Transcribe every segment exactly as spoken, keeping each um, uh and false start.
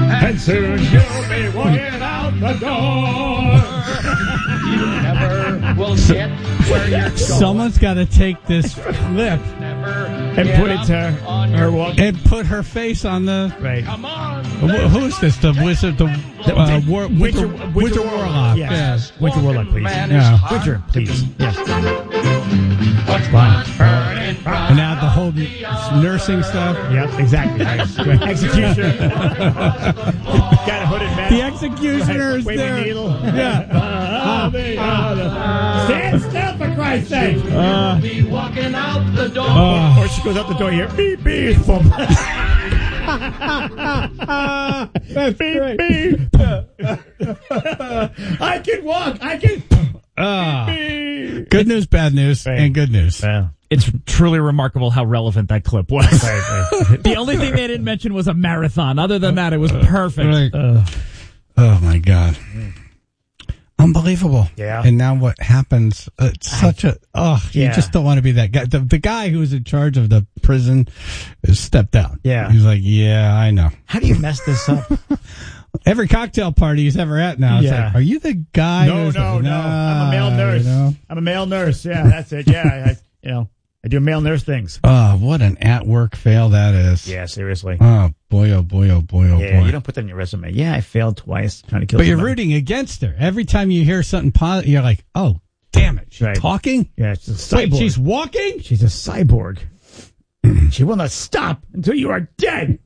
and soon you'll be walking out the door. You never will get where you're going. Someone's got to take this clip and put it to her walk and put her face on the. Right. Come on. Wh- Who's this? The wizard, the uh, war, Winter, Winter, Winter Warlock. Yes. Yes. Winter Warlock, please. Yeah. Winter, please. Yes. What's fun? Burning bright. And now the whole nursing stuff. Yep, exactly. Executioner. Got a hooded mask. The executioner Right. is Waving there. needle. Yeah. Uh, uh, uh, Stand still, for Christ's sake. Uh, be walking out the door. Oh. Or she goes out the door here. Beep, beep. That's beep, great. beep. I can walk. I can. Ah. Beep. Good news, bad news, Right. and good news. Yeah. It's truly remarkable how relevant that clip was. Right, right. The only thing they didn't mention was a marathon. Other than that, it was perfect. Right. Uh, Oh my God. Unbelievable. Yeah. And now what happens? Uh, it's such a, oh, you Yeah. just don't want to be that guy. The, the guy who was in charge of the prison has stepped down. Yeah. He's like, yeah, I know. How do you mess this up? Every cocktail party he's ever at now, it's Yeah. like, are you the guy? No, who's no, like, no. I'm a male "Nah," nurse. you know? I'm a male nurse. Yeah, that's it. Yeah, I, you know, I do male nurse things. Oh, what an at-work fail that is. Yeah, seriously. Oh, boy, oh, boy, oh, boy, oh, Yeah, boy. you don't put that in your resume. Yeah, I failed twice trying to kill But you're somebody. rooting against her. Every time you hear something positive, you're like, oh, damn it. She's Right. talking? Yeah, she's a cyborg. Wait, she's walking? She's a cyborg. She will not stop until you are dead.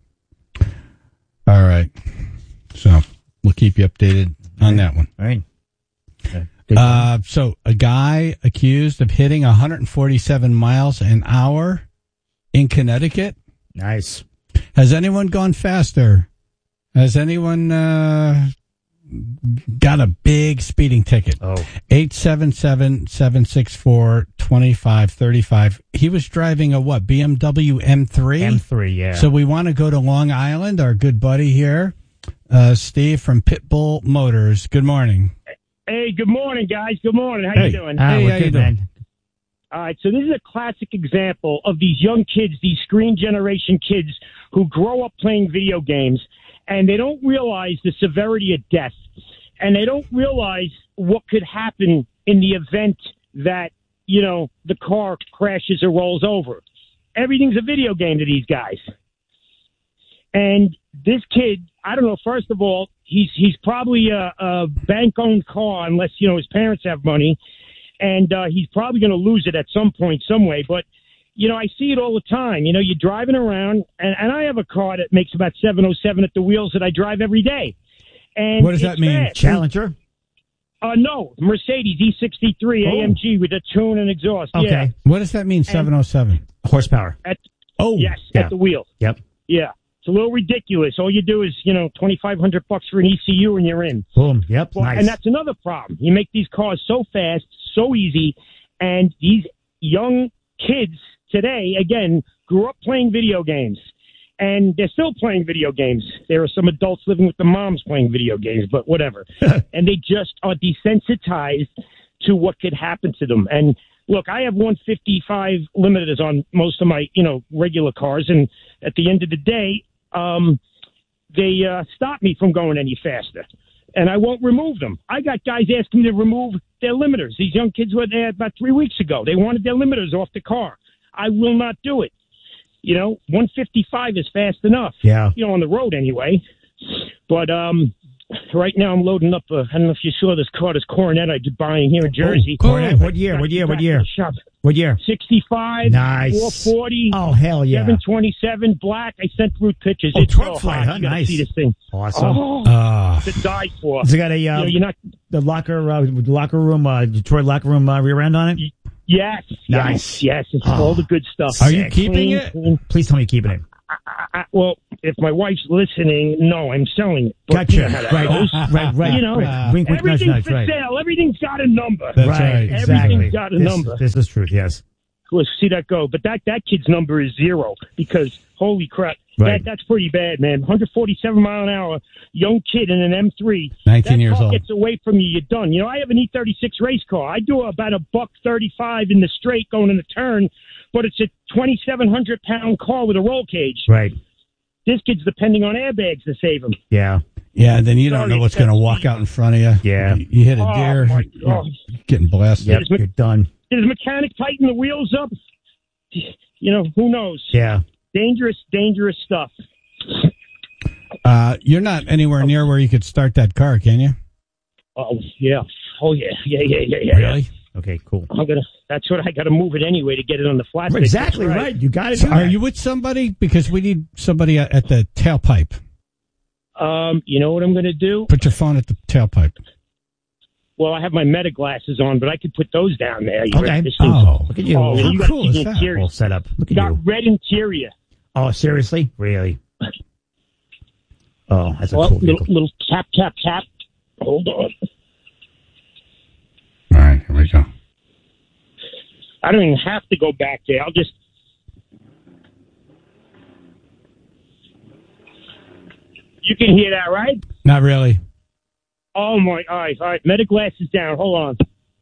All right. So we'll keep you updated on that one. All right. Okay. Uh, so a guy accused of hitting one hundred forty-seven miles an hour in Connecticut. Nice. Has anyone gone faster? Has anyone uh, got a big speeding ticket? Oh. eight seven seven, seven six four, two five three five. He was driving a what? B M W M three? M three, yeah. So we want to go to Long Island. Our good buddy here, uh, Steve from Pitbull Motors. Good morning. Hey, good morning, guys. Good morning. How Hey. you doing? Ah, Hey, we're how good, you doing? man. All right, so this is a classic example of these young kids, these screen generation kids who grow up playing video games, and they don't realize the severity of death, and they don't realize what could happen in the event that, you know, the car crashes or rolls over. Everything's a video game to these guys. And this kid, I don't know, first of all, he's he's probably a, a bank-owned car unless, you know, his parents have money. And uh, he's probably going to lose it at some point, some way. But, you know, I see it all the time. You know, you're driving around, and, and I have a car that makes about seven oh seven at the wheels that I drive every day. And What does that it's mean? fast. Challenger? Uh, no, Mercedes E sixty-three Oh. A M G with a tune and exhaust. Okay. Yeah. What does that mean, seven oh seven? Horsepower. At, Oh, yes, yeah. at the wheel. Yep. Yeah. It's a little ridiculous. All you do is, you know, twenty-five hundred bucks for an E C U and you're in. Boom. Yep. Well, nice. And that's another problem. You make these cars so fast, so easy, and these young kids today, again, grew up playing video games. And they're still playing video games. There are some adults living with the moms playing video games, but whatever. And they just are desensitized to what could happen to them. And look, I have one fifty-five limiters on most of my, you know, regular cars. And at the end of the day, um, they uh, stop me from going any faster. And I won't remove them. I got guys asking me to remove their limiters. These young kids were there about three weeks ago. They wanted their limiters off the car. I will not do it. You know, one fifty-five is fast enough. Yeah. You know, on the road anyway. But um, right now I'm loading up, a, I don't know if you saw this car, this Coronet I'm buying here in Jersey. Oh, Coronet. What year? What year? What year? Shop. What year? sixty-five, Nice. four forty, Oh, hell yeah. seven twenty-seven, black. I sent through pictures. Oh, It's truck real flight, hot. huh? You gotta Nice. see this thing. Awesome. Oh, Ah. to die for. Has it got a, uh, You know, you're not. the locker, uh, locker room, uh, Detroit locker room uh, rear end on it? Yes. Nice. Yes. Yes. It's Oh. all the good stuff. Are you Yeah, keeping clean, it? clean. Please tell me you're keeping it. I, I, well, if my wife's listening, no, I'm selling it. But Gotcha. you know how that Right, goes. right, right. You know, right. Wink, wink, nudge, everything's nudge, for right. sale. Everything's got a number. That's right, right. exactly. Everything's got a this, number. This is truth, yes. We'll see that go. But that, that kid's number is zero because, holy crap, Right. that, that's pretty bad, man. one forty-seven mile an hour, young kid in an M three. nineteen that years car old. gets away from you, you're done. You know, I have an E thirty-six race car. I do about a buck thirty-five in the straight going in the turn, but it's a twenty-seven hundred pound car with a roll cage. Right. This kid's depending on airbags to save him. Yeah. Yeah, and then you don't Sorry, know what's going to walk out in front of you. Yeah. You, you hit a Oh, deer, my you're God. getting blasted. Yep. You're done. Did his mechanic tighten the wheels up? You know, who knows? Yeah. Dangerous, dangerous stuff. Uh, you're not anywhere near where you could start that car, can you? Oh, yeah. Oh, yeah. Yeah, yeah, yeah, yeah. Really? Okay, cool. I'm gonna. That's what I got to move it anyway to get it on the flat. stick. Exactly That's right. You got it. Are you with somebody? Because we need somebody at at the tailpipe. Um, you know what I'm gonna do? Put your phone at the tailpipe. Well, I have my meta glasses on, but I could put those down there. You Okay. ready? This thing's- Oh, Look at you. Oh, How you got cool is the that? interior. Whole setup. Look You at got you. red interior. Oh, seriously? Really? Oh, that's a Well, cool little, vehicle. little tap, tap, tap. Hold on. All right, here we go. I don't even have to go back there. I'll just. You can hear that, right? Not really. Oh my! All right, all right. Meta glasses down. Hold on.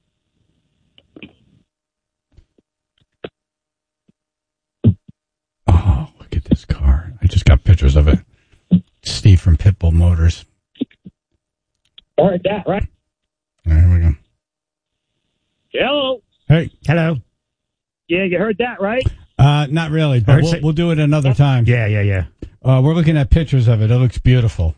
Oh, look at this car. I just got pictures of it. Steve from Pitbull Motors. All right, that right. All right, here we go. Hello. Hey. Hello. Yeah, you heard that, right? Uh, not really, I but heard we'll, say- we'll do it another time. Yeah, yeah, yeah. Uh, we're looking at pictures of it. It looks beautiful.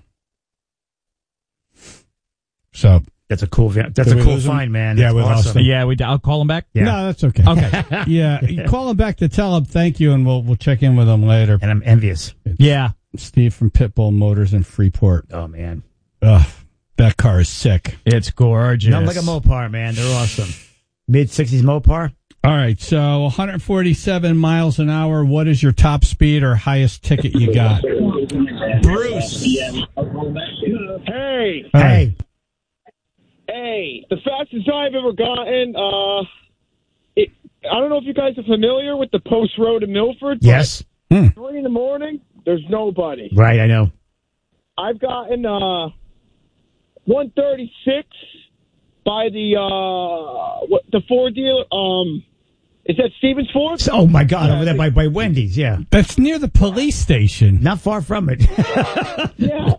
So That's a cool. vi- That's Did a we cool lose him? find, man. Yeah, That's we lost awesome. him. Yeah, we. I'll call him back. Yeah. no, that's okay. Okay. Yeah, you call him back to tell him thank you, and we'll we'll check in with him later. And I'm envious. Yeah. Steve from Pitbull Motors in Freeport. Oh man, Ugh, that car is sick. It's gorgeous. nothing like a Mopar, man. They're awesome. Mid sixties Mopar. All right, so one hundred forty-seven miles an hour. What is your top speed or highest ticket you got? Bruce. Hey, All right. Hey, hey, the fastest I've ever gotten, uh, it, I don't know if you guys are familiar with the Post Road in Milford. but yes, Three in the morning, there's nobody. right. I know. I've gotten, uh, one thirty-six by the, uh, what, the Ford dealer, um, is that Stevens Ford? So- oh my God, over there by by Wendy's. Yeah, That's near the police station. not far from it. Yeah.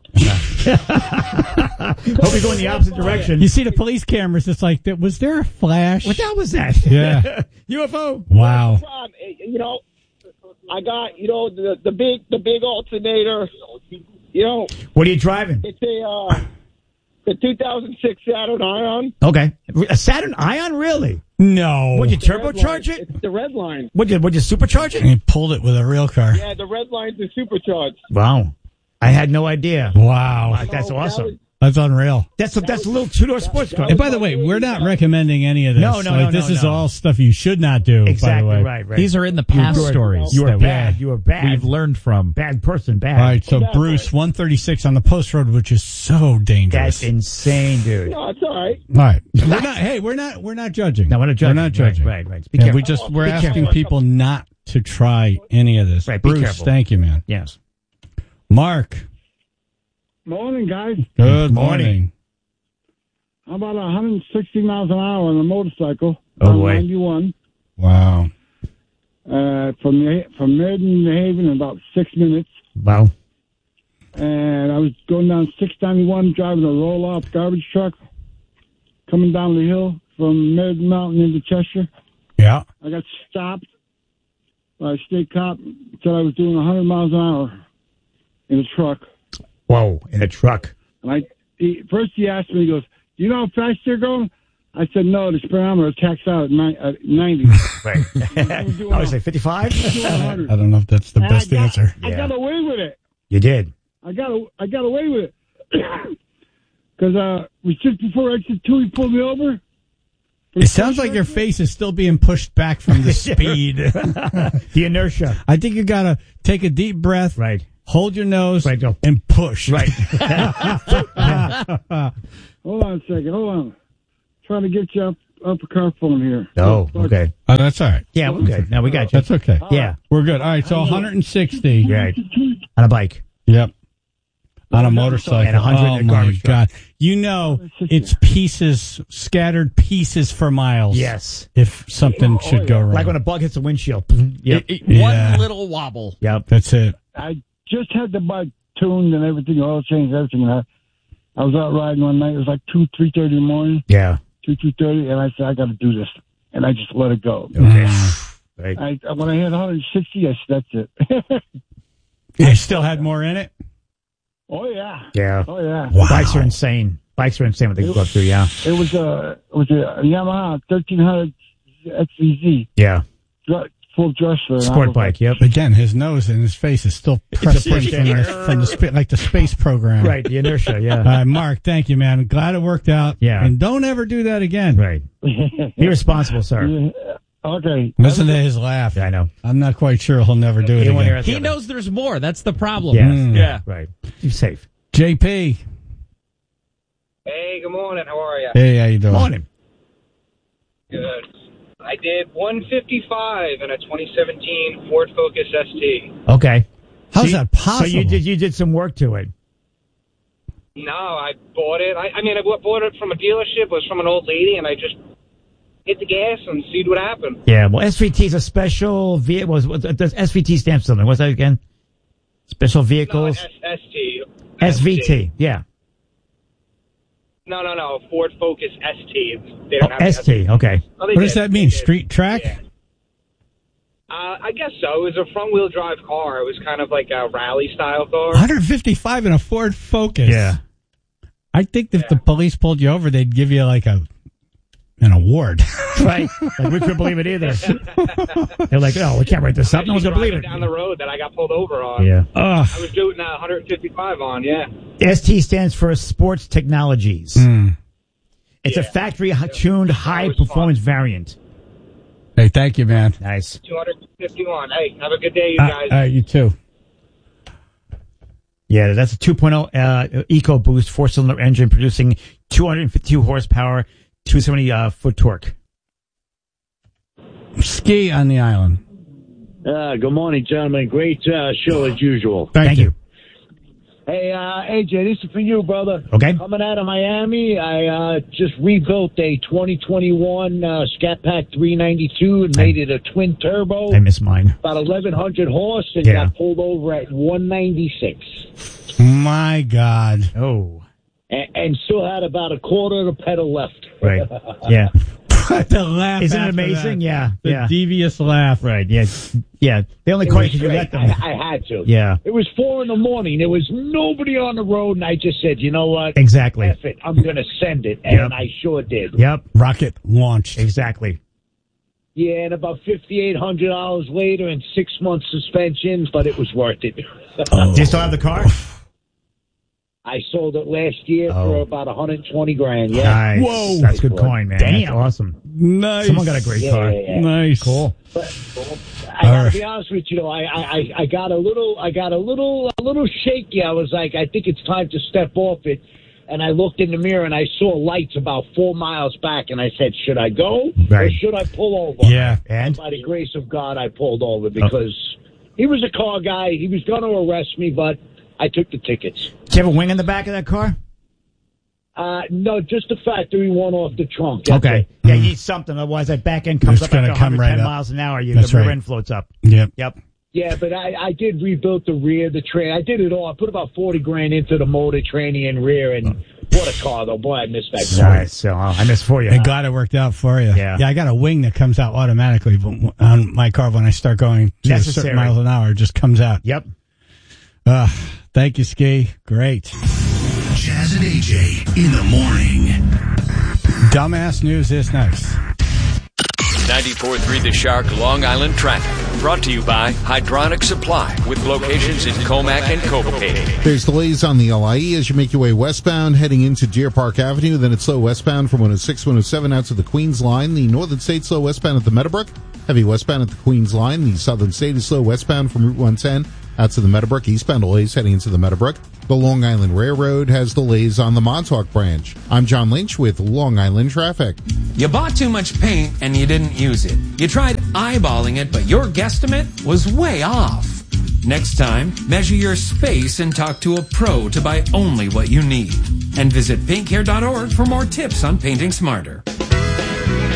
Hope you go in the opposite direction. You see the police cameras. It's like, was there a flash? What the hell was that? Yeah. U F O. Wow. Um, you know, I got, you know, the, the big, the big alternator, you know, What are you driving? it's a, uh, the two thousand six Saturn Ion. Okay, a Saturn Ion, really? No. Would you The red line. turbocharge it? It's the red line. Would you would you supercharge it? He pulled it with a real car. Yeah, the red line's are supercharged. Wow, I had no idea. Wow. That's So that awesome. was- That's unreal. That's a that's a little two door sports car. And by the way, we're not recommending any of this. No, no, like, no, This no, is no. all stuff you should not do. Exactly by the way. right. Right. These are in the past You were- stories. You were that we- bad. You were bad. We've learned from. Bad person. Bad. All right, so Yeah, Bruce, one thirty-six on the post road, which is so dangerous. That's insane, dude. No, it's all right. All right, we're not. Hey, we're not. We're not judging. No, we're not judging. We're not judging. Right, right, right. Be Yeah, careful. we just we're Be asking careful. people not to try any of this. Right, be Bruce, careful. thank you, man. Yes. Mark, Morning, guys. good Morning. morning. How about one hundred sixty miles an hour on a motorcycle Oh, on boy. ninety-one Wow. uh, from the, from Meriden to Haven in about six minutes. Wow. And I was going down six ninety-one driving a roll-off garbage truck coming down the hill from Meriden Mountain into Cheshire. Yeah. I got stopped by a state cop, said I was doing one hundred miles an hour in a truck. Whoa. In a truck. And I he, first he asked me, he goes, "Do you know how fast you're going?" I said, "No, the speedometer checks out at, ni- at ninety." Right. I was like fifty-five. I don't know if that's the And best I got, answer. I Yeah. got away with it. You did. I got a, I got away with it because uh, it was just before exit two. He pulled me over. It sounds like your face is still being pushed back from the speed. The inertia. I think you gotta take a deep breath, Right. hold your nose, Right, go. and push. Right. Hold on a second. Hold on. Trying to get you up up a car phone here. Oh, okay. Oh, that's all right. Yeah, we're good. Now we got you. That's okay. Yeah. We're good. All right, so one hundred sixty. Right. On a bike. Yep. On a motorcycle. And one hundred oh, in a my garbage God. You know, it's pieces, scattered pieces for miles. Yes. If something should go wrong. Like when a bug hits the windshield. Yep. It- it- Yeah. One little wobble. Yep. That's it. I just had the bike tuned and everything, oil change, everything. And I, I was out riding one night. It was like two, three thirty in the morning. Yeah. Two, two thirty, and I said, I got to do this, and I just let it go. Okay. Right. I, when I hit one sixty, I, that's it. You still had more in it? Oh yeah. Yeah. Oh yeah. Wow. Bikes are insane. Bikes are insane what they can go through, yeah. It was a it was a Yamaha thirteen hundred X V Z. Yeah. Full dresser. Sport bike, yep. Again, his nose and his face is still pressed in from the, from the spa- like the space program. Right, the inertia, yeah. Uh, Mark, thank you, man. Glad it worked out. Yeah. And don't ever do that again. Right. Be responsible, sir. Yeah. Okay. Listen to his laugh. Yeah, I know. I'm not quite sure he'll never do it He won't hear again. it. He knows there's more. That's the problem. Yeah. Mm. Yeah. Right. Be safe. J P. Hey, good morning. How are you? Hey, how you doing? Morning. Good. I did one fifty-five in a twenty seventeen Ford Focus S T. Okay. How's So you- that possible? So you did you did some work to it. No, I bought it. I, I mean, I bought it from a dealership. It was from an old lady, and I just hit the gas and see what happened. Yeah, well, S V T is a special vehicle. Was, was, does S V T stand for something? What's that again? Special No, vehicles? S- ST. S V T, yeah. No, no, no. Ford Focus S T. They Oh, don't have S T, okay. Oh, they What does did. that mean? They did. Street track? Yeah. Uh, I guess so. It was a front-wheel drive car. It was kind of like a rally-style car. one fifty-five in a Ford Focus. Yeah. I think if the police pulled you over, they'd give you like a an award. Right. Like, we couldn't believe it either. They're like, oh, we can't write this up. No one's going to believe it. Down the road that I got pulled over on. Yeah. Ugh. I was doing uh, one fifty-five on, yeah. S T stands for Sports Technologies. Mm. It's a Yeah. factory-tuned, high-performance variant. Hey, thank you, man. Nice. two fifty-one. Hey, have a good day, you Uh, guys. uh, you too. Yeah, that's a two point oh uh, EcoBoost four-cylinder engine producing two hundred fifty-two horsepower, two hundred seventy uh, foot torque. Ski on the island. Uh, good morning, gentlemen. Great uh, show as usual. Thank, Thank you. you. Hey, uh, A J, this is for you, brother. Okay. Coming out of Miami, I uh, just rebuilt a twenty twenty-one uh, Scat Pack three ninety-two and made it a twin turbo. I miss mine. About eleven hundred horse and Yeah. got pulled over at one ninety-six. My God. Oh. And, and still had about a quarter of the pedal left. Right. Yeah. The laugh. Isn't it after amazing? that. Yeah. The yeah. devious laugh. Right. Yeah. Yeah. They only It call you was because you great. let them. I, I had to. Yeah. It was four in the morning. There was nobody on the road, and I just said, you know what? Exactly. F it. I'm going to send it. And Yep. I sure did. Yep. Rocket launched. Exactly. Yeah, and about fifty-eight hundred dollars later and six months suspension, but it was worth it. Do you still have the car? I sold it last year Oh. for about one hundred twenty grand. Yeah. Nice. Whoa. That's good coin, man. That's awesome. Nice. Someone got a great Yeah, car. yeah, yeah. Nice. Cool. But I gotta right. be honest with you, though, I, I, I got a little, I got a little, a little shaky. I was like, I think it's time to step off it. And I looked in the mirror and I saw lights about four miles back, and I said, should I go Right. or should I pull over? Yeah. And? By the grace of God, I pulled over because he was a car guy. He was going to arrest me, but I took the tickets. Do you have a wing in the back of that car? Uh, no, just the factory one off the trunk. That's Okay. it. Yeah, you need something. Otherwise, that back end comes It's up at gonna one come hundred ten right up. miles an hour. You, That's the rear right. end floats up. Yep. Yep. Yeah, but I, I did rebuild the rear, the train. I did it all. I put about forty grand into the motor, tranny, and rear, and what a car, though. Boy, I missed that car. Nice. So uh, I missed for you. It got it worked out for you. Yeah. Yeah, I got a wing that comes out automatically but on my car when I start going to a Necessary. certain miles an hour. It just comes out. Yep. Uh, thank you, Ski. Great. Jazz and A J in the morning. Dumbass news is next. ninety-four point three The Shark Long Island Traffic. Brought to you by Hydronic Supply with locations in Comac and Copacaine. There's delays on the L I E as you make your way westbound, heading into Deer Park Avenue. Then it's slow westbound from one oh six, one oh seven out to the Queens line. The Northern State slow westbound at the Meadowbrook. Heavy westbound at the Queens line. The Southern State is slow westbound from Route one ten out to the Meadowbrook. Eastbound delays heading into the Meadowbrook. The Long Island Railroad has delays on the Montauk branch. I'm John Lynch with Long Island Traffic. You bought too much paint and you didn't use it. You tried eyeballing it, but your guesstimate was way off. Next time, measure your space and talk to a pro to buy only what you need. And visit paint care dot org for more tips on painting smarter.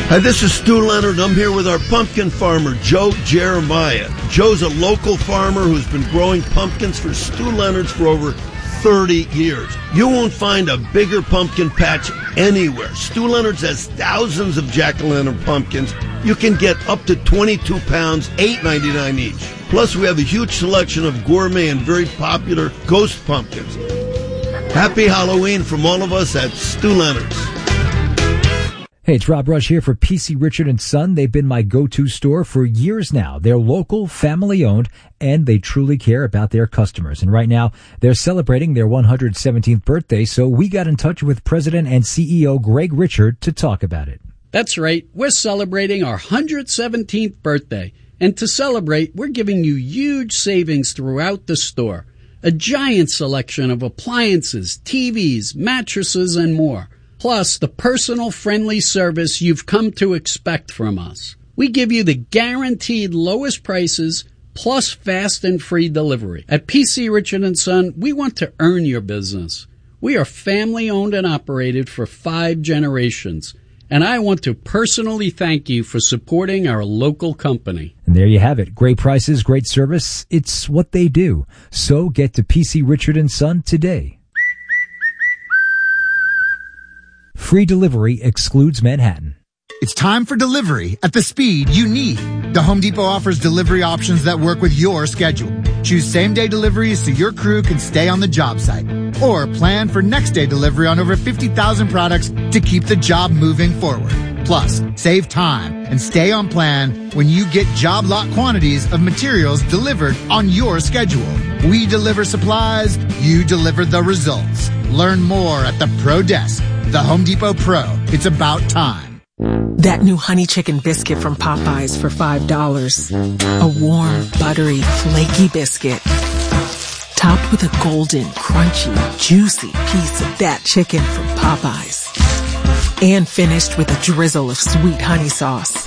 Hi, this is Stu Leonard. I'm here with our pumpkin farmer, Joe Jeremiah. Joe's a local farmer who's been growing pumpkins for Stu Leonard's for over thirty years. You won't find a bigger pumpkin patch anywhere. Stu Leonard's has thousands of jack-o'-lantern pumpkins. You can get up to twenty-two pounds, eight ninety-nine each. Plus, we have a huge selection of gourmet and very popular ghost pumpkins. Happy Halloween from all of us at Stu Leonard's. Hey, it's Rob Rush here for P C Richard and Son. They've been my go-to store for years now. They're local, family-owned, and they truly care about their customers. And right now, they're celebrating their one hundred seventeenth birthday, so we got in touch with President and C E O Greg Richard to talk about it. That's right. We're celebrating our one hundred seventeenth birthday. And to celebrate, we're giving you huge savings throughout the store. A giant selection of appliances, T Vs, mattresses, and more. Plus, the personal, friendly service you've come to expect from us. We give you the guaranteed lowest prices, plus fast and free delivery. At P C Richard and Son, we want to earn your business. We are family-owned and operated for five generations. And I want to personally thank you for supporting our local company. And there you have it. Great prices, great service. It's what they do. So get to P C Richard and Son today. Free delivery excludes Manhattan. It's time for delivery at the speed you need. The Home Depot offers delivery options that work with your schedule. Choose same-day deliveries so your crew can stay on the job site. Or plan for next-day delivery on over fifty thousand products to keep the job moving forward. Plus, save time and stay on plan when you get job lot quantities of materials delivered on your schedule. We deliver supplies, you deliver the results. Learn more at the Pro Desk. The Home Depot Pro. It's about time. That new honey chicken biscuit from Popeyes for five dollars. A warm, buttery, flaky biscuit. Topped with a golden, crunchy, juicy piece of that chicken from Popeyes. And finished with a drizzle of sweet honey sauce.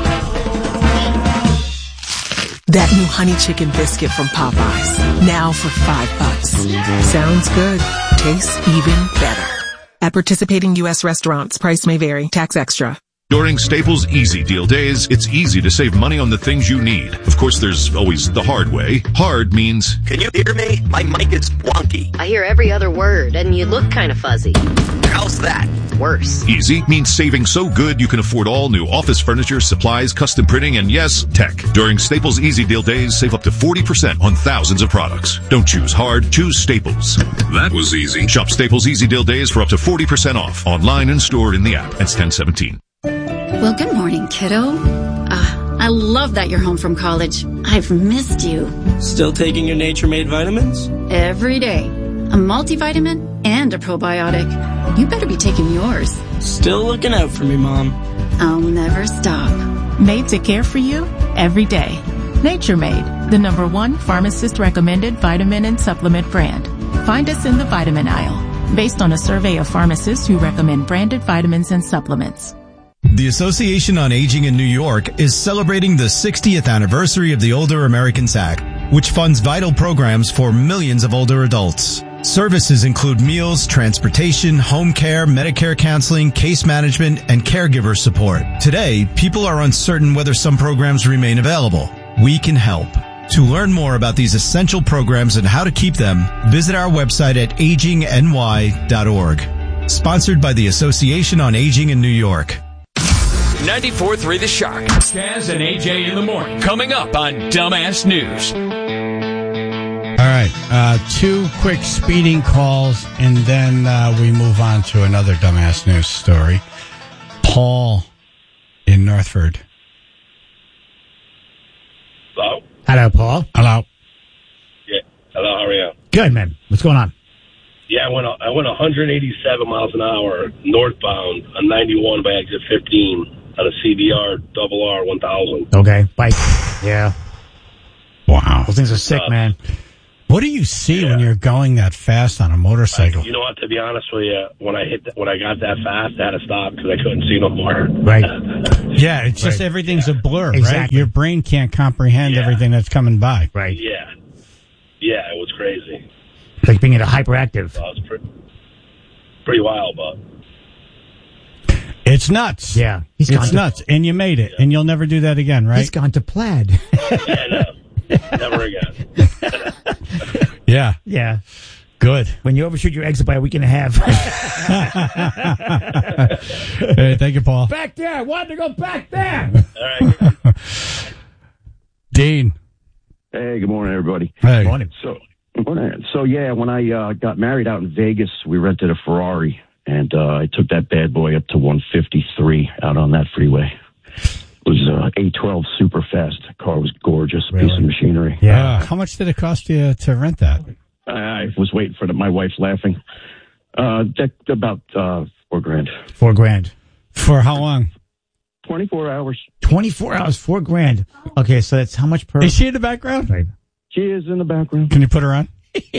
That new honey chicken biscuit from Popeyes. Now for five bucks. Sounds good. Tastes even better. At participating U S restaurants, price may vary. Tax extra. During Staples Easy Deal Days, it's easy to save money on the things you need. Of course, there's always the hard way. Hard means... Can you hear me? My mic is wonky. I hear every other word, and you look kind of fuzzy. How's that? Worse. Easy means saving so good you can afford all new office furniture, supplies, custom printing, and yes, tech. During Staples Easy Deal Days, save up to forty percent on thousands of products. Don't choose hard, choose Staples. That was easy. Shop Staples Easy Deal Days for up to forty percent off. Online and stored in the app. That's ten seventeen. Well, good morning, kiddo. Uh, I love that you're home from college. I've missed you. Still taking your Nature Made vitamins? Every day. A multivitamin and a probiotic. You better be taking yours. Still looking out for me, Mom. I'll never stop. Made to care for you every day. Nature Made, the number one pharmacist-recommended vitamin and supplement brand. Find us in the vitamin aisle, based on a survey of pharmacists who recommend branded vitamins and supplements. The Association on Aging in New York is celebrating the sixtieth anniversary of the Older Americans Act, which funds vital programs for millions of older adults. Services include meals, transportation, home care, Medicare counseling, case management, and caregiver support. Today, people are uncertain whether some programs remain available. We can help. To learn more about these essential programs and how to keep them, visit our website at aging n y dot org. Sponsored by the Association on Aging in New York. ninety-four point three The Shark. Skaz and A J in the morning. Coming up on Dumbass News. All right, uh, two quick speeding calls, and then uh, we move on to another Dumbass News story. Paul in Northford. Hello? Hello, Paul. Hello. Yeah. Hello, how are you? Good, man. What's going on? Yeah, I went I went one hundred eighty-seven miles an hour northbound on ninety-one by exit fifteen on a C B R double R one thousand. Okay, bike. Yeah. Wow. Those things are sick, Uh, man. What do you see yeah. when you're going that fast on a motorcycle? I, you know what? To be honest with you, when I hit, the, when I got that fast, I had to stop because I couldn't see no more. Right. Yeah, it's just right. everything's yeah. a blur, exactly. right? Your brain can't comprehend yeah. everything that's coming by. Right. Yeah. Yeah, it was crazy. Like being hyperactive. So it was pretty, pretty wild, but it's It's nuts. Yeah, he's it's gone to- nuts, and you made it, and you'll never do that again, right? He's gone to plaid. Yeah, no. Never again. Yeah. Yeah. Good. When you overshoot your exit by a week and a half. Hey, thank you, Paul. Back there. I wanted to go back there. All right. Dean. Hey, good morning, everybody. Hey. Good morning. So, good morning. So yeah, when I uh, got married out in Vegas, we rented a Ferrari, and uh, I took that bad boy up to one fifty-three out on that freeway. It was uh, A twelve super fast. The car was gorgeous, Really? piece of machinery. Yeah. Uh, how much did it cost you to rent that? I was waiting for the, my wife laughing. Uh, that, about uh, four grand. Four grand. For how long? twenty-four hours. twenty-four hours, four grand. Okay, so that's how much per... Is she in the background? Right. She is in the background. Can you put her on?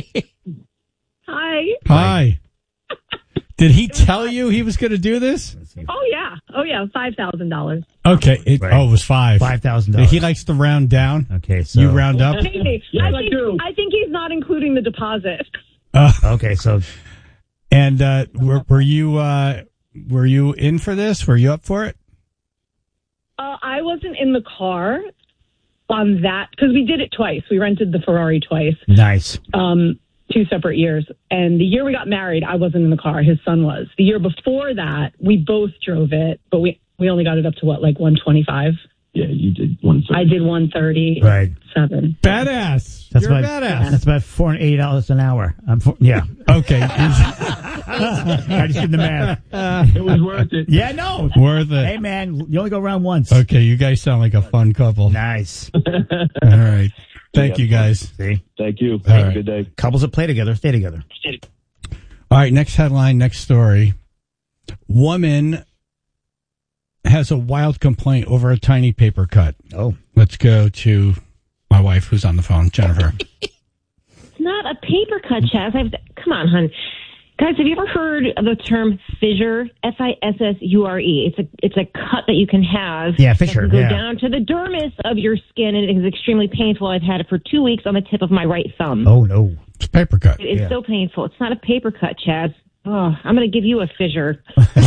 Hi. Hi. Did he tell you he was going to do this? Oh yeah. Oh yeah. Five thousand dollars. Okay. It, Right. Oh, it was five. five thousand dollars. He likes to round down. Okay, so... You round up? Maybe. I think I think he's not including the deposit. Uh, Okay, so... and uh, were, were you uh, were you in for this? Were you up for it? Uh, I wasn't in the car on that because we did it twice. We rented the Ferrari twice. Nice. Um, two separate years. And the year we got married, I wasn't in the car. His son was. The year before that, we both drove it, but we we only got it up to what, like one twenty-five. Yeah, you did one thirty. I did one thirty. Right. Seven. Badass. That's You're about, a badass. That's about four hundred eighty dollars an hour. I'm for, yeah. Okay. I just did the math. It was worth it. Yeah, no. Worth it. Hey, man, you only go around once. Okay, you guys sound like a fun couple. Nice. All right. Thank Yeah. you, guys. See? Thank you. All Have right. a good day. Couples that play together, stay together. All right, next headline, next story. Woman has a wild complaint over a tiny paper cut. Oh. Let's go to my wife who's on the phone, Jennifer. It's not a paper cut, Chaz. I've, come on, hon. Guys, have you ever heard of the term fissure? F I S S U R E. It's a it's a cut that you can have. Yeah, that fissure, can go yeah. down to the dermis of your skin, and it is extremely painful. I've had it for two weeks on the tip of my right thumb. Oh, no. It's a paper cut. It is Yeah. so painful. It's not a paper cut, Chaz. Oh, I'm going to give you a fissure.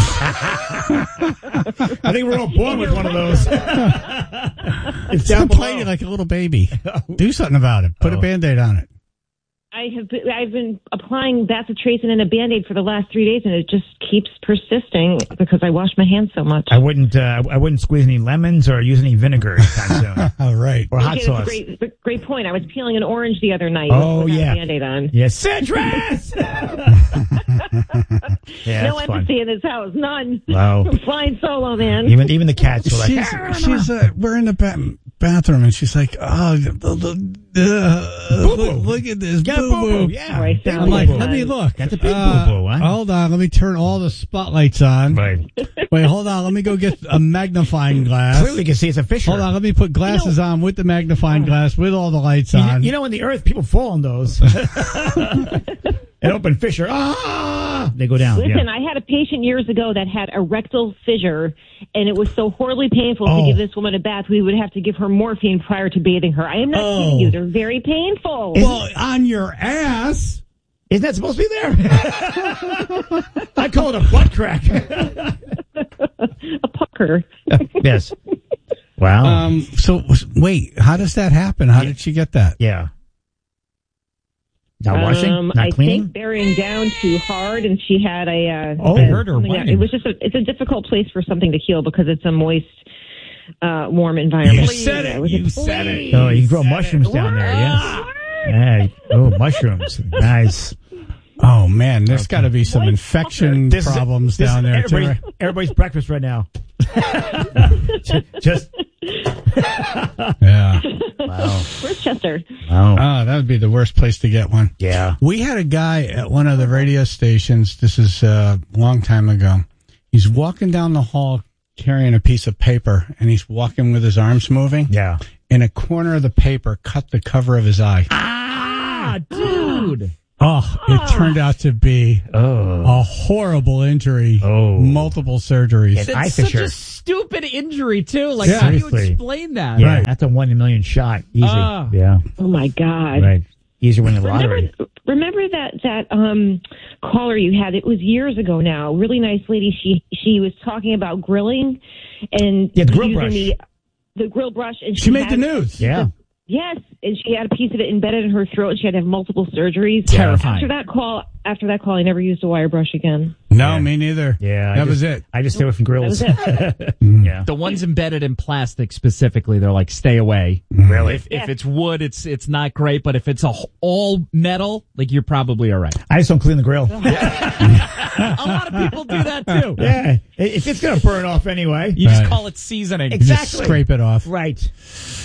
I think we're all born with one of those. It's complaining like a little baby. Do something about it. Put Oh. a Band-Aid on it. I have been, I've been applying bacitracin and a Band-Aid for the last three days, and it just keeps persisting because I wash my hands so much. I wouldn't. Uh, I wouldn't squeeze any lemons or use any vinegar anytime soon. All right. Or hot Okay, sauce. that's a great, great point. I was peeling an orange the other night. Oh, without yeah. a Band-Aid on. Yes, citrus. Yeah, no that's fun. empathy in this house. None. Wow. I'm flying solo, man. Even even the cats were like, She's, she's uh, we're in the ba- bathroom and she's like, oh, the, the, uh, look, look at this Got a boo boo. boo-boo, yeah. Right, I'm like, let me look. That's a big Uh, boo-boo, huh? Hold on, let me turn all the spotlights on. Right. Wait, hold on, let me go get a magnifying glass. Clearly, you can see it's a fissure. Hold on, let me put glasses on with the magnifying glass with all the lights You, on. you know, in the earth, people fall on those. An open fissure. Ah, they go down. Listen, yeah. I had a patient years ago that had a rectal fissure, and it was so horribly painful Oh. to give this woman a bath, we would have to give her morphine prior to bathing her. I am not Oh. kidding you. They're very painful. Well, on your ass. Isn't that supposed to be there? I call it a butt crack. A pucker. Yes. Wow. Um. So wait, how does that happen? How did she get that? Yeah. Not washing? Um, Not I cleaning? think bearing down too hard, and she had a. Uh, Oh, a- hurt her something that- whining. It was just a. It's a difficult place for something to heal because it's a moist, uh, warm environment. You said it. was a- You said it. Oh, you can grow mushrooms down there, yes. Yeah. Oh, mushrooms. Nice. Oh man, there's got to be some infection This is- problems this is down there too. everybody's, right? everybody's breakfast right now. Just. Yeah. Wow. Where's Chester? Wow. Oh, that would be the worst place to get one. Yeah. We had a guy at one of the radio stations. This is a long time ago. He's walking down the hall carrying a piece of paper, and he's walking with his arms moving. Yeah. And a corner of the paper cut the cover of his eye. Ah, dude. Oh, it turned out to be Oh. a horrible injury. Oh. Multiple surgeries. And It's eye such fissure. a stupid injury, too. Like, Yeah. how do you Seriously. explain that? Yeah, Right. that's a one in a million shot. Easy. Ah. Yeah. Oh my God. Right. easier winning the lottery. Remember, remember that that um, caller you had? It was years ago now. Really nice lady. She she was talking about grilling and yeah, the grill using brush. the the grill brush. And She she made had the news. Yeah. The, yes, and she had a piece of it embedded in her throat. And she had to have multiple surgeries. Terrifying. After that call, after that call, I never used a wire brush again. No, me neither. Yeah, I that just, was it. I just stay away from grills. That was it. Yeah, The ones embedded in plastic specifically, they're like, stay away. Really? If, if it's wood, it's it's not great, but if it's a, wh- all metal, like you're probably all right. I just don't clean the grill. A lot of people do that too. Yeah, if it's gonna burn off anyway, You just Right. call it seasoning. exactly. Just scrape it off. Right.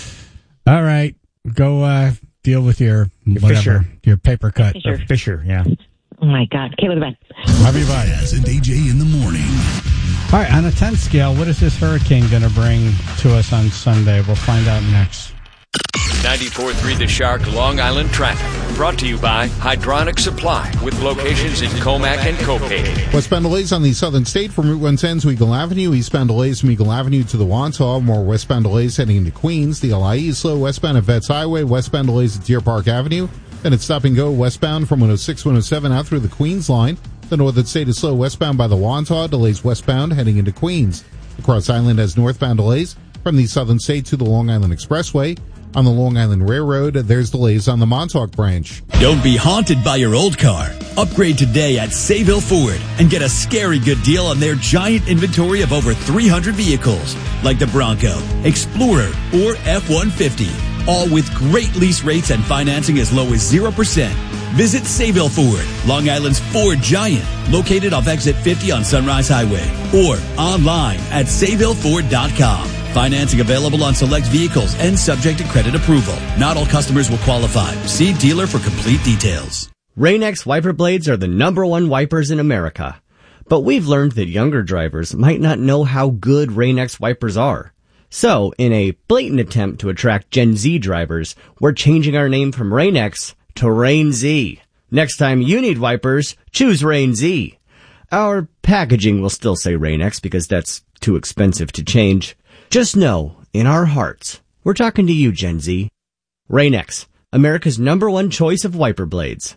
All right. Go uh, deal with your, Your whatever, Fisher. your paper cut. Fisher. Fisher. Yeah. Oh my God. Okay, with the bed. Love you, bye. Jazz and A J in the morning. All right, on a ten scale, what is this hurricane going to bring to us on Sunday? We'll find out next. ninety-four point three The Shark Long Island traffic. Brought to you by Hydronic Supply with locations in Comac and Copain. Westbound delays on the southern state from Route one ten to Eagle Avenue. Eastbound delays from Eagle Avenue to the Wantagh. More westbound delays heading into Queens. The L I E is slow westbound at Vets Highway. Westbound delays at Deer Park Avenue. Then it's stop and go westbound from one oh six, one oh seven out through the Queens line. The northern state is slow westbound by the Wantagh. Delays westbound heading into Queens. The Cross Island has northbound delays from the southern state to the Long Island Expressway. On the Long Island Railroad, there's delays on the Montauk branch. Don't be haunted by your old car. Upgrade today at Sayville Ford and get a scary good deal on their giant inventory of over three hundred vehicles, like the Bronco, Explorer, or F one fifty. All with great lease rates and financing as low as zero percent. Visit Sayville Ford, Long Island's Ford Giant, located off Exit fifty on Sunrise Highway, or online at sayville ford dot com. Financing available on select vehicles and subject to credit approval. Not all customers will qualify. See dealer for complete details. Rain-X wiper blades are the number one wipers in America. But we've learned that younger drivers might not know how good Rain-X wipers are. So, in a blatant attempt to attract Gen Z drivers, we're changing our name from Rain-X to Rain-Z. Next time you need wipers, choose Rain-Z. Our packaging will still say Rain-X because that's too expensive to change. Just know, in our hearts, we're talking to you, Gen Z. Rain-X, America's number one choice of wiper blades.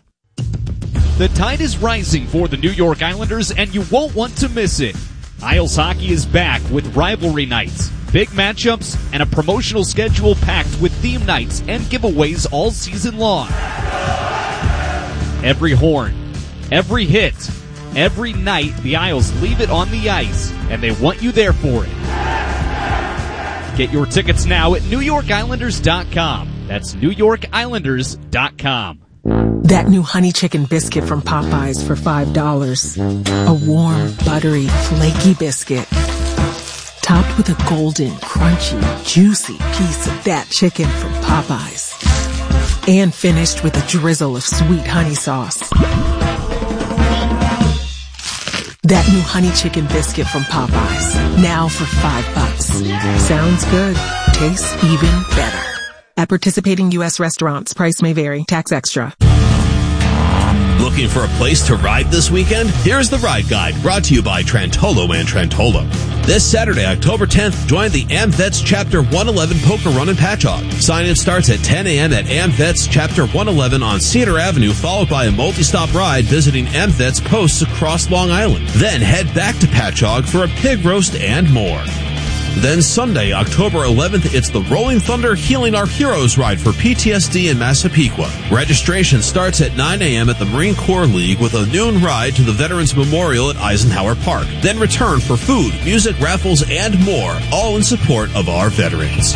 The tide is rising for the New York Islanders, and you won't want to miss it. Isles Hockey is back with rivalry nights, big matchups, and a promotional schedule packed with theme nights and giveaways all season long. Every horn, every hit, every night, the Isles leave it on the ice, and they want you there for it. Get your tickets now at new york islanders dot com. That's new york islanders dot com. That new honey chicken biscuit from Popeyes for five dollars. A warm, buttery, flaky biscuit. Topped with a golden, crunchy, juicy piece of that chicken from Popeyes. And finished with a drizzle of sweet honey sauce. That new honey chicken biscuit from Popeyes. Now for five bucks. Sounds good. Tastes even better. At participating U S restaurants, price may vary. Tax extra. Looking for a place to ride this weekend? Here's the Ride Guide, brought to you by Trentolo and Trentolo. This Saturday, October tenth, join the AmVets Chapter one eleven Poker Run in Patchogue. Sign-in starts at ten a.m. at AmVets Chapter one eleven on Cedar Avenue, followed by a multi-stop ride visiting AmVets posts across Long Island. Then head back to Patchogue for a pig roast and more. Then Sunday, October eleventh, it's the Rolling Thunder Healing Our Heroes ride for P T S D in Massapequa. Registration starts at nine a.m. at the Marine Corps League with a noon ride to the Veterans Memorial at Eisenhower Park. Then return for food, music, raffles, and more, all in support of our veterans.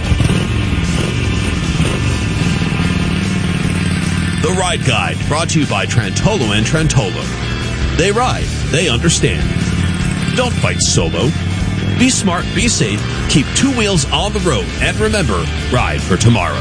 The Ride Guide, brought to you by Trentolo and Trentolo. They ride, they understand. Don't fight solo. Be smart, be safe, keep two wheels on the road, and remember, ride for tomorrow.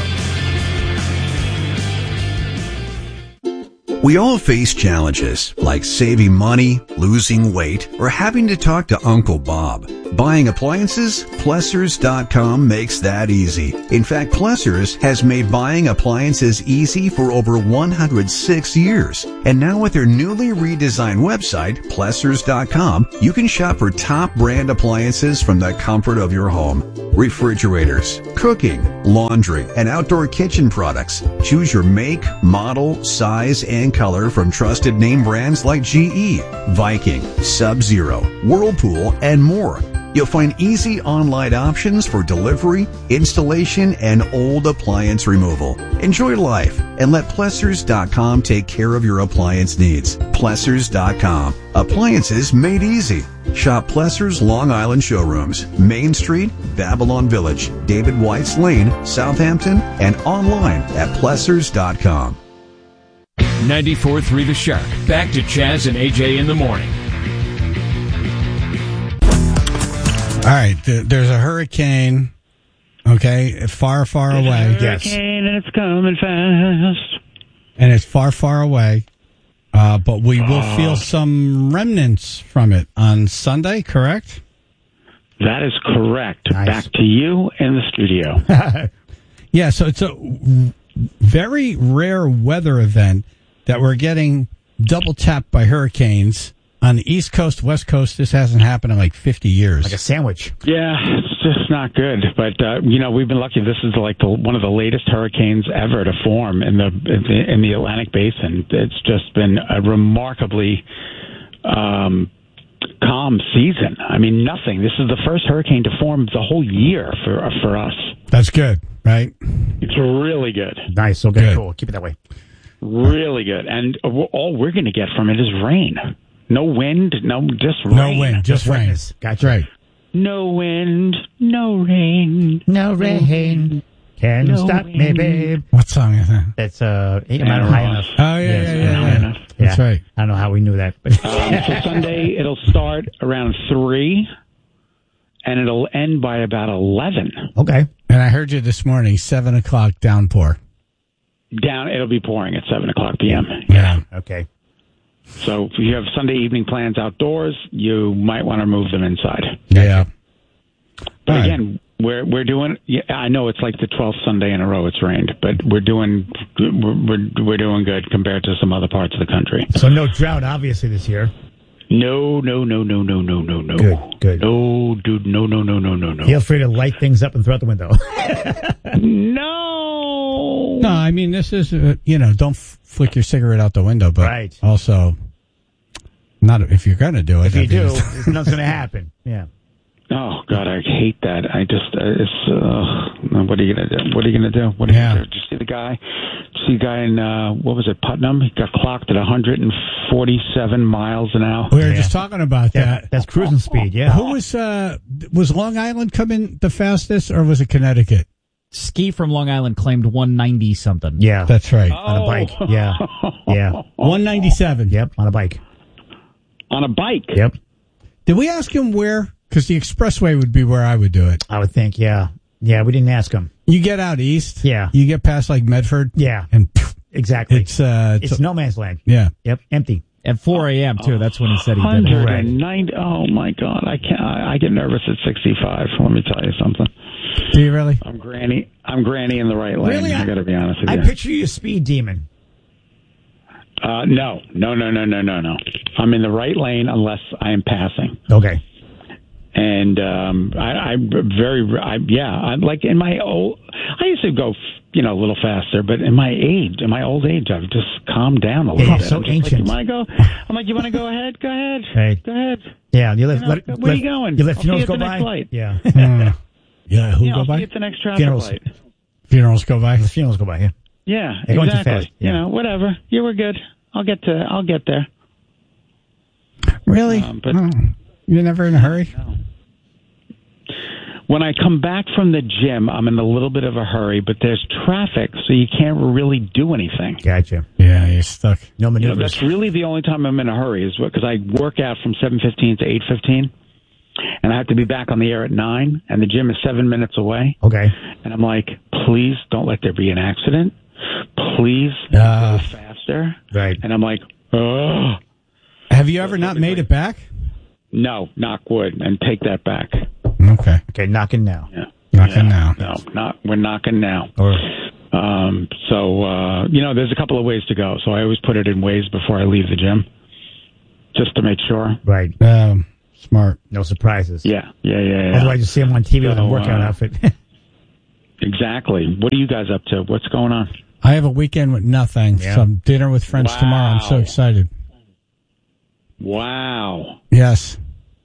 We all face challenges like saving money, losing weight, or having to talk to Uncle Bob. Buying appliances? Plessers dot com makes that easy. In fact, Plessers has made buying appliances easy for over one hundred six years. And now with their newly redesigned website, Plessers dot com, you can shop for top brand appliances from the comfort of your home. refrigerators, cooking, laundry, and outdoor kitchen products. Choose your make, model, size, and color from trusted name brands like G E, Viking, Sub-Zero, Whirlpool, and more. You'll find easy online options for delivery, installation, and old appliance removal. Enjoy life and let Plessers dot com take care of your appliance needs. Plessers dot com. Appliances made easy. Shop Plessers Long Island showrooms, Main Street, Babylon Village, David White's Lane, Southampton, and online at Plessers dot com. ninety-four point three The Shark. Back to Chaz and A J in the morning. All right, th- there's a hurricane, okay, far, far There's away. a hurricane and it's coming fast. And it's far, far away. Uh, but we will Oh. feel some remnants from it on Sunday, correct? That is correct. Back to you in the studio. Yeah, so it's a w- very rare weather event that we're getting double tapped by hurricanes. On the East Coast, West Coast, this hasn't happened in like fifty years. Like a sandwich. Yeah, it's just not good. But uh, you know, we've been lucky. This is like the, one of the latest hurricanes ever to form in the in the, in the Atlantic Basin. It's just been a remarkably um, calm season. I mean, nothing. This is the first hurricane to form the whole year for for us. That's good, right? It's really good. Nice. Okay, Good. cool. Keep it that way. Really good. And all we're going to get from it is rain. No wind, no just rain. No wind, just rain. wetness. Gotcha. Right. No wind, no rain. No rain. Can No stop me, wind. babe. What song is that? That's uh, eight Yeah, not I high don't know. enough. Oh, yeah, Yes, yeah, Ain't yeah, High yeah. Enough. That's Yeah. right. I don't know how we knew that, but Um, so Sunday it'll start around three, and it'll end by about eleven. okay. And I heard you this morning, seven o'clock downpour. Down, it'll be pouring at seven o'clock p.m. Yeah. Okay. So if you have Sunday evening plans outdoors, you might want to move them inside. Yeah. But All right. again, we're we're doing. Yeah, I know it's like the twelfth Sunday in a row it's rained, but we're doing we're we're, we're doing good compared to some other parts of the country. So no drought, obviously, this year. No, no, no, no, no, no, no, no. Good, good. No, dude, no, no, no, no, no, no. Feel free to light things up and throw out the window. No. No, I mean, this is, uh, you know, don't f- flick your cigarette out the window, but Right. also, not if you're going to do it. If you I do, mean, it's nothing's going to happen. Yeah. Oh God, I hate that. I just uh, it's uh, what are you gonna do? What are you gonna do? What are Yeah. you gonna do? Did you see the guy? Did you see the guy in uh, what was it, Putnam? He got clocked at one hundred forty-seven miles an hour. We were just talking about Yeah, that. that's cruising speed, yeah. Who was, uh, was Long Island coming the fastest, or was it Connecticut? Ski from Long Island claimed one ninety something. Yeah. That's right. On a bike. Yeah. Yeah. one ninety-seven. Yep. On a bike. On a bike. Yep. Did we ask him where? Because the expressway would be where I would do it. I would think, yeah. Yeah, we didn't ask him. You get out east. Yeah. You get past like Medford. Yeah. And pff, Exactly. it's, uh, It's no man's land. yeah. Yep. Empty. At four a.m., too. That's when he said he did it. one hundred ninety. Oh my God, I can't. I, I get nervous at sixty-five. Let me tell you something. Do you really? I'm granny. I'm granny in the right lane. Really? I got to be honest with I you. picture you a speed demon. Uh, no, no, no, no, no, no, no. I'm in the right lane unless I am passing. Okay. And um, I, I'm very, I, yeah, I'm like in my old, I used to go, you know, a little faster, but in my age, in my old age, I've just calmed down a little Yeah, bit. so I'm just ancient. Like, you want to go? I'm like, you want to go ahead? Go ahead. Hey. Go ahead. Yeah. You let, You know, let, where let, are you going? You let I'll see you funerals at go the by? next light. Yeah. Mm. Yeah. Who Yeah, go I'll by? see you at the next traffic Funerals. light. Funerals go by. The funerals go by, yeah. Yeah, They're going too exactly. fast, yeah. You know, whatever. You were good. I'll get to. I'll get there. Really? Um, but- Oh. You're never in a hurry? No. When I come back from the gym, I'm in a little bit of a hurry, but there's traffic, so you can't really do anything. Gotcha. Yeah, you're stuck. No You know, maneuvers. that's really the only time I'm in a hurry is because I work out from seven fifteen to eight fifteen, and I have to be back on the air at nine, and the gym is seven minutes away. Okay. And I'm like, please don't let there be an accident. Please Uh, go faster. Right. And I'm like, oh. Have you ever not made it back? No, knock wood, and take that back. Okay. Okay, knocking now. Yeah. Knocking Yeah. now. No, not we're knocking now. Or Um, so uh, you know, there's a couple of ways to go. So I always put it in ways before I leave the gym, just to make sure. right. Um, Smart. No surprises. Yeah, yeah, yeah. yeah. Otherwise, you see him on T V with a So, workout uh, outfit. Exactly. What are you guys up to? What's going on? I have a weekend with nothing. Yeah. Some dinner with friends Wow. tomorrow. I'm so excited. Wow. Yes.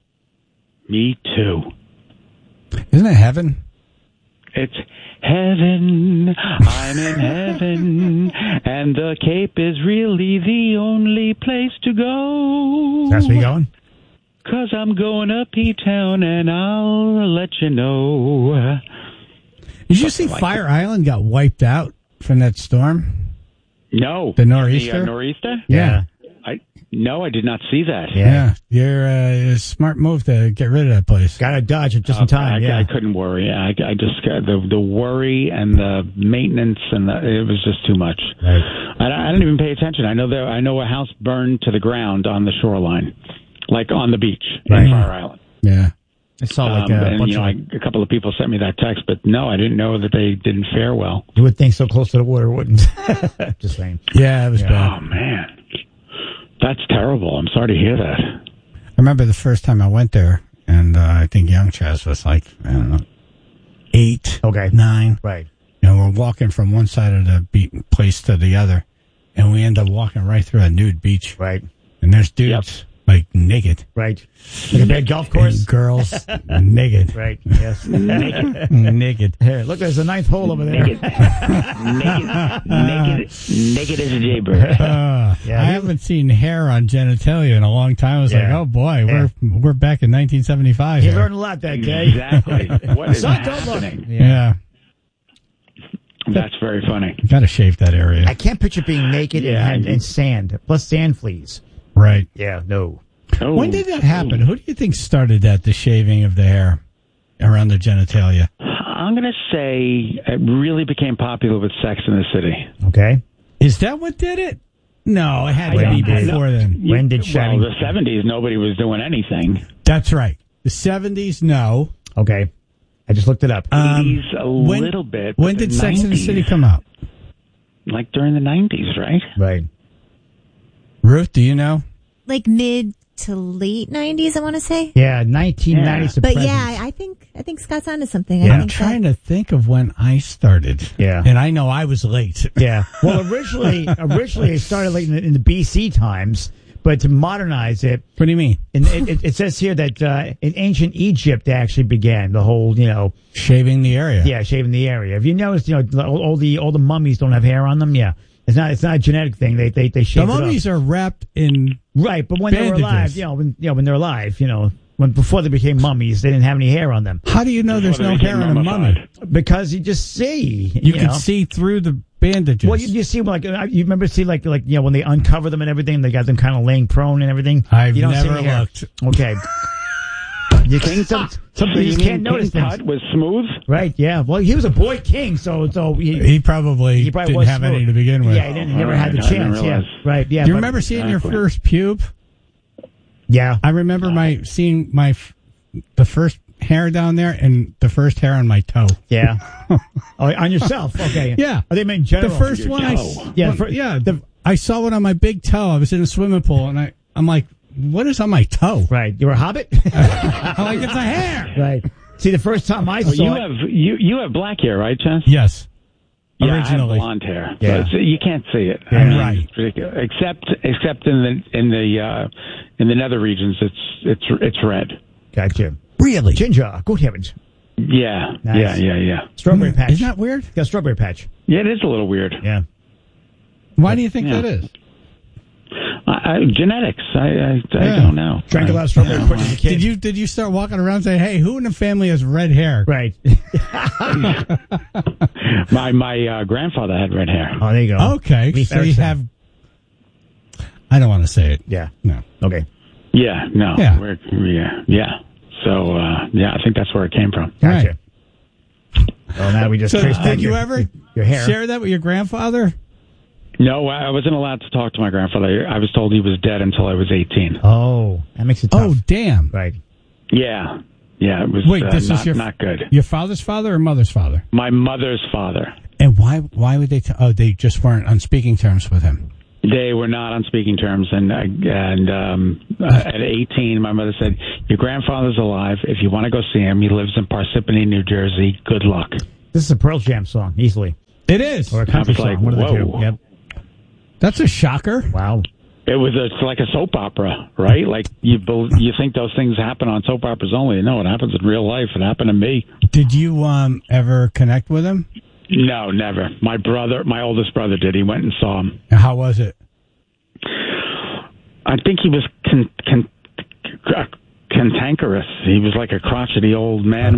Me too. Isn't it heaven? It's heaven. I'm in heaven. And the Cape is really the only place to go. That's where you going? Cause I'm going up P-Town and I'll let you know. Did you see like Fire Island got wiped out from that storm? No. The nor'easter? The uh, nor'easter? Yeah. I No, I did not see that. Yeah. You're uh, a smart move to get rid of that place. Got to dodge it just Uh, in time. I, yeah. I couldn't worry. I, I just got the the worry and the maintenance and the, it was just too much. Right. I, I didn't even pay attention. I know there. I know a house burned to the ground on the shoreline, like on the beach Right. in Fire Island. Yeah. I saw like Um, a and bunch you know, of. I, a couple of people sent me that text, but no, I didn't know that they didn't fare well. You would think so close to the water wouldn't. Just saying. Yeah, it was bad. Oh man, that's terrible. I'm sorry to hear that. I remember the first time I went there, and uh, I think young Chaz was like, I don't know, eight, Okay. nine. Right. You know, we're walking from one side of the beach place to the other, and we end up walking right through a nude beach. Right. And there's dudes, like, naked. Right. Like a big golf course. And girls, naked. Right. Yes. Naked. Naked. Here, look, there's a ninth hole over there. Naked, naked, naked, naked as a jaybird. Uh, Yeah. I haven't seen hair on genitalia in a long time. I was like, Yeah. oh boy, we're we're back in nineteen seventy-five. You here. learned a lot that day. Exactly. What is Son, don't look. happening? Yeah. That's very funny. You gotta shave that area. I can't picture being naked Yeah. and, and sand, plus sand fleas. Right. Yeah, no. Oh, When did that happen? Who do you think started that, the shaving of the hair around the genitalia? I'm going to say it really became popular with Sex in the City. Okay. Is that what did it? No, it had to I be don't know. before then. When did Well, Shining? the seventies, nobody was doing anything. That's right. The seventies, no. Okay. I just looked it up. Um, eighties, a when- little bit. When but did the Sex in the nineties, City come out? Like during the nineties, right? Right. Ruth, do you know? Like mid to late nineties, I want to say. Yeah, nineteen ninety. Yeah. But yeah, I think I think Scott's onto something. I Yeah. I'm think trying that, to think of when I started. Yeah. And I know I was late. Yeah. Well, originally, originally it started late in the, in the B C times, but to modernize it, What do you mean? and it, it, it says here that uh, in ancient Egypt they actually began the whole, you know, Shaving the area. yeah, shaving the area. If you notice, you know, all, all the all the mummies don't have hair on them. Yeah, it's not it's not a genetic thing. They they they The shave mummies it are wrapped in. up. Right, but when they were bandages. alive, you know, when you know when they're alive, you know, when before they became mummies, they didn't have any hair on them How do you know there's Before no they hair became on a mummy? mummified. because you just see. You, You, can know? see through the bandages. Well, you, you see, like uh, you remember, see, like, like you know, when they uncover them and everything, they got them kind of laying prone and everything. I've you don't see never any hair. looked. Okay. You can, some some So you you just mean can't notice King things. Tut was smooth? Right? Yeah. Well, he was a boy king, so so he, He probably, he probably didn't was have smooth. any to begin with. Yeah, he didn't. He never All had the right, I didn't chance. Yeah. realize. Right. Yeah. Do you but- remember seeing your Exactly. first pube? Yeah. I remember my seeing my f- the first hair down there and the first hair on my toe. Yeah. Oh, on yourself. Okay. Yeah. Oh, they meant in general. The first Your one, I, toe. s- Yeah, well, for- yeah. The, I saw one on my big toe. I was in a swimming pool, and I, I'm like, "What is on my toe?" Right. You were a hobbit. I'm like, "It's a hair." Right. See, the first time I Oh, saw you it, have you you have black hair, right, Chance? Yes. Yeah, Originally. I have blonde hair. Yeah. So it's, you can't see it. Yeah. I mean, Right. it's ridiculous. Except except in the in the uh, in the nether regions, it's it's it's red. gotcha. Really? Ginger. Good heavens. Yeah, Nice. yeah, yeah, yeah. Strawberry patch. Isn't that weird? Got a strawberry patch. Yeah, it is a little weird. Yeah. Why do you think Yeah. that is? I, I, genetics. I I, I Yeah. don't know. Drank a lot of strawberry I- punch as a kid. Did you did you start walking around saying, "Hey, who in the family has red hair?" Right. My my uh, grandfather had red hair. Oh, there you go. Okay, Lee so you Ferguson. have. I don't want to say it. Yeah. No. Okay. Yeah, no. Yeah. We're, yeah, yeah. So uh, yeah, I think that's where it came from. Gotcha. Right. Well, now we just So traced back did you your, ever your hair. share that with your grandfather? No, I wasn't allowed to talk to my grandfather. I was told he was dead until I was eighteen. Oh, that makes it tough. Oh, damn! Right. Yeah, yeah. It was Wait, uh, this not, is your not good. Your father's father or mother's father? My mother's father. And why? Why would they? T- oh, they just weren't on speaking terms with him. They were not on speaking terms, and uh, and um, uh, at eighteen, my mother said, "Your grandfather's alive. If you want to go see him, he lives in Parsippany, New Jersey. Good luck." This is a Pearl Jam song, easily. It is. Or a country song, like, one of the two. whoa. Yep. That's a shocker. Wow. It was a, it's like a soap opera, right? Like you bel- you think those things happen on soap operas only. No, it happens in real life. It happened to me. Did you um ever connect with him? No, never. My brother, my oldest brother did. He went and saw him. How was it? I think he was con- con- cantankerous. He was like a crotchety old man Okay.